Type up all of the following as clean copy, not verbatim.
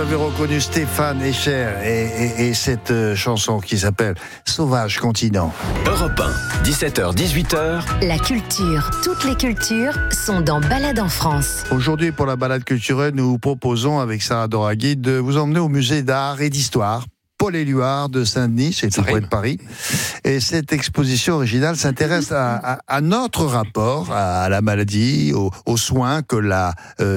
avez reconnu Stéphane Escher et cette chanson qui s'appelle Sauvage Continent. Europe 1, 17h-18h. La culture, toutes les cultures sont dans Balade en France. Aujourd'hui, pour la balade culturelle, nous vous proposons avec Sarah Doraghi de vous emmener au musée d'art et d'histoire Paul Éluard de Saint-Denis, c'est tout près de Paris. Et cette exposition originale s'intéresse à notre rapport à la maladie, aux soins que la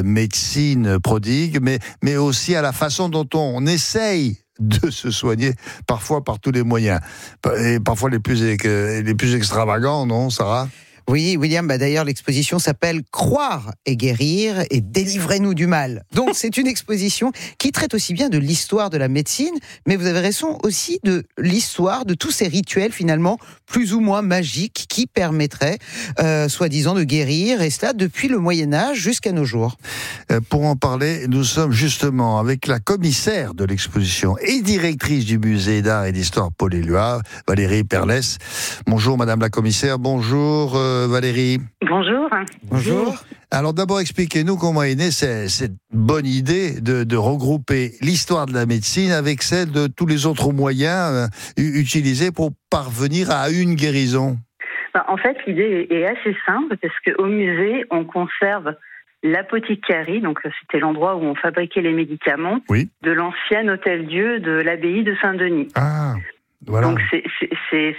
médecine prodigue, mais aussi à la façon dont on essaye de se soigner, parfois par tous les moyens. Et parfois les plus extravagants, non, Sarah ? Oui, William, d'ailleurs, l'exposition s'appelle « Croire et guérir et délivrez-nous du mal ». Donc, c'est une exposition qui traite aussi bien de l'histoire de la médecine, mais vous avez raison aussi de l'histoire de tous ces rituels, finalement, plus ou moins magiques, qui permettraient, soi-disant, de guérir, et cela depuis le Moyen-Âge jusqu'à nos jours. Pour en parler, nous sommes justement avec la commissaire de l'exposition et directrice du musée d'art et d'histoire Paul Éluard, Valérie Perlès. Bonjour, madame la commissaire, bonjour. Valérie. Bonjour. Bonjour. Alors d'abord, expliquez-nous comment est née cette bonne idée de regrouper l'histoire de la médecine avec celle de tous les autres moyens utilisés pour parvenir à une guérison. En fait, l'idée est assez simple parce qu'au musée, on conserve l'apothicarie, donc c'était l'endroit où on fabriquait les médicaments, oui, de l'ancien hôtel-dieu de l'abbaye de Saint-Denis. Ah. Voilà. Donc c'est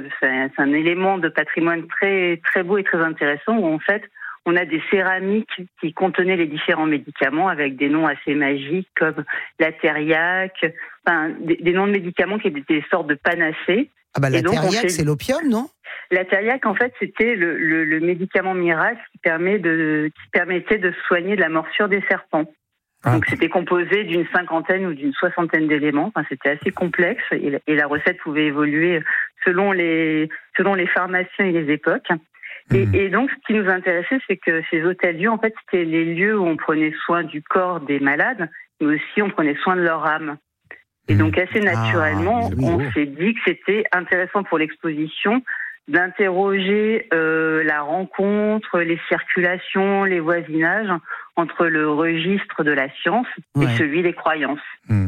un élément de patrimoine très très beau et très intéressant où en fait on a des céramiques qui contenaient les différents médicaments avec des noms assez magiques comme la thériaque, des noms de médicaments qui étaient des sortes de panacées. Ah la thériaque, c'est l'opium, non ? La thériaque, en fait, c'était le médicament miracle qui permettait de soigner de la morsure des serpents. Donc c'était composé d'une 50aine ou d'une 60aine d'éléments. Enfin, c'était assez complexe et la recette pouvait évoluer selon les pharmaciens et les époques. Et donc ce qui nous intéressait, c'est que ces hôtels-lieux, en fait, c'était les lieux où on prenait soin du corps des malades, mais aussi on prenait soin de leur âme. Et donc assez naturellement, on s'est dit que c'était intéressant pour l'exposition d'interroger la rencontre, les circulations, les voisinages entre le registre de la science et celui des croyances.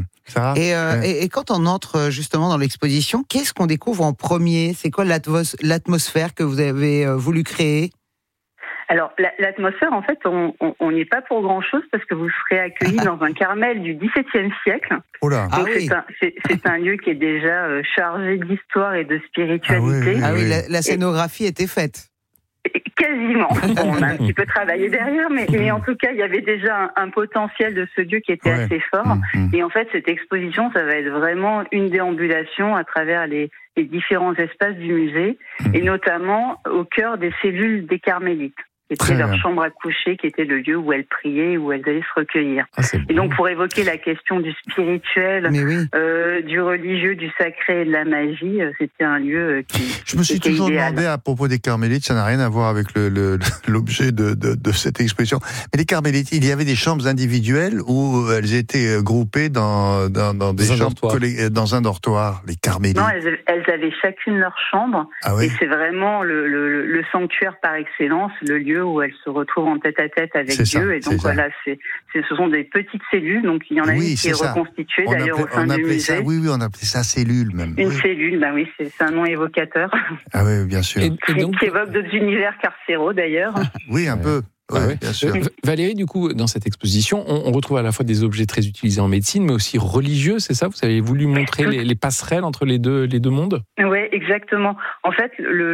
Et quand on entre justement dans l'exposition, qu'est-ce qu'on découvre en premier ? C'est quoi l'atmosphère que vous avez voulu créer ? Alors, l'atmosphère, en fait, on n'y est pas pour grand-chose parce que vous serez accueillis dans un Carmel du XVIIe siècle. Oh là. Donc c'est un lieu qui est déjà chargé d'histoire et de spiritualité. La scénographie était faite. Quasiment. Bon, on a un petit peu travaillé derrière, mais en tout cas, il y avait déjà un potentiel de ce lieu qui était assez fort. Et en fait, cette exposition, ça va être vraiment une déambulation à travers les différents espaces du musée, et notamment au cœur des cellules des Carmélites. C'était leur chambre à coucher, qui était le lieu où elles priaient, où elles allaient se recueillir. Et donc, pour évoquer la question du spirituel, du religieux, du sacré et de la magie, c'était un lieu qui Je me suis toujours idéal. demandé à propos des Carmélites, ça n'a rien à voir avec l'objet de cette exposition. Mais les Carmélites, il y avait des chambres individuelles où elles étaient groupées dans des chambres dans un dortoir, les Carmélites. Non, elles avaient chacune leur chambre. Et c'est vraiment le sanctuaire par excellence, le lieu où elles se retrouvent en tête-à-tête avec Dieu. Et donc voilà, ce sont des petites cellules. Donc il y en a une qui est reconstituée d'ailleurs au sein du musée. On appelait ça cellule même. Une cellule, c'est un nom évocateur. Ah oui, bien sûr. Qui évoque d'autres univers carcéraux d'ailleurs. Oui, un peu. Bien sûr. Valérie, du coup, dans cette exposition, on retrouve à la fois des objets très utilisés en médecine, mais aussi religieux, c'est ça ? Vous avez voulu montrer les passerelles entre les deux mondes ? Oui, exactement. En fait,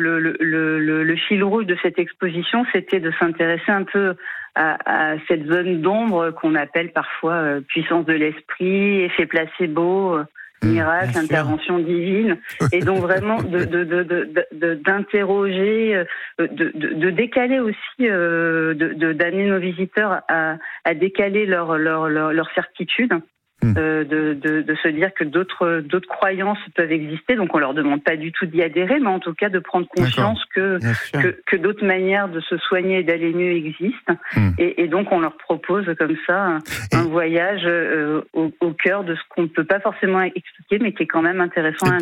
le fil rouge de cette exposition, c'était de s'intéresser un peu à cette zone d'ombre qu'on appelle parfois puissance de l'esprit, effet placebo, miracle, intervention divine, et donc vraiment d'interroger, de décaler aussi, d'amener nos visiteurs à décaler leur certitude. De se dire que d'autres croyances peuvent exister, donc on leur demande pas du tout d'y adhérer, mais en tout cas de prendre conscience que d'autres manières de se soigner et d'aller mieux existent, et donc on leur propose comme ça un voyage au cœur de ce qu'on ne peut pas forcément expliquer, mais qui est quand même intéressant à